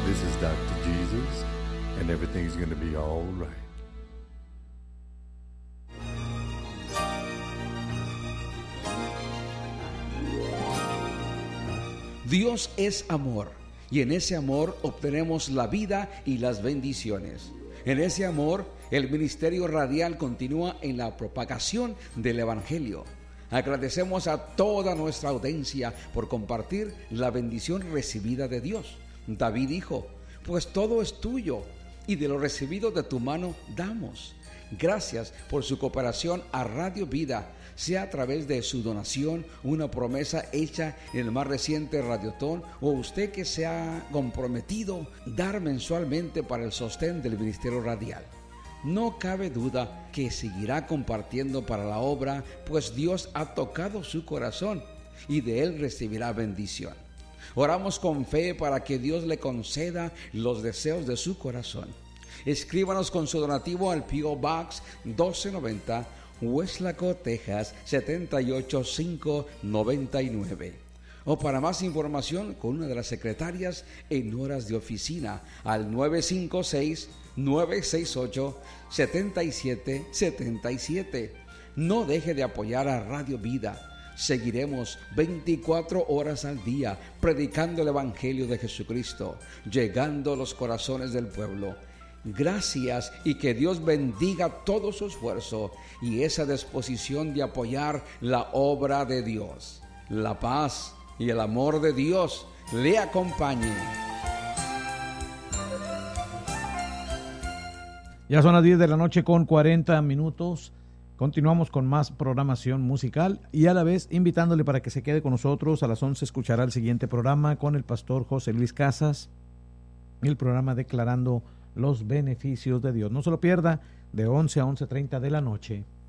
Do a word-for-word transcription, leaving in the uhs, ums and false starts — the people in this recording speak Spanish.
This is Doctor Jesus, and everything's going to be all right. Dios es amor, y en ese amor obtenemos la vida y las bendiciones. En ese amor, el ministerio radial continúa en la propagación del Evangelio. Agradecemos a toda nuestra audiencia por compartir la bendición recibida de Dios. David dijo: pues todo es tuyo, y de lo recibido de tu mano damos. Gracias por su cooperación a Radio Vida, sea a través de su donación, una promesa hecha en el más reciente Radiotón, o usted que se ha comprometido dar mensualmente para el sostén del Ministerio Radial. No cabe duda que seguirá compartiendo para la obra, pues Dios ha tocado su corazón y de él recibirá bendición. Oramos con fe para que Dios le conceda los deseos de su corazón. Escríbanos con su donativo al P O Box doce noventa, Weslaco, Texas setenta y ocho cinco noventa y nueve. O para más información con una de las secretarias en horas de oficina al nueve cinco seis, nueve seis ocho, siete siete siete siete. No deje de apoyar a Radio Vida. Seguiremos veinticuatro horas al día predicando el Evangelio de Jesucristo, llegando a los corazones del pueblo. Gracias, y que Dios bendiga todo su esfuerzo y esa disposición de apoyar la obra de Dios. La paz y el amor de Dios le acompañen. Ya son las diez de la noche con cuarenta minutos. Continuamos con más programación musical y a la vez invitándole para que se quede con nosotros. A las once escuchará el siguiente programa con el pastor José Luis Casas, el programa Declarando los Beneficios de Dios. No se lo pierda, de once a once treinta de la noche.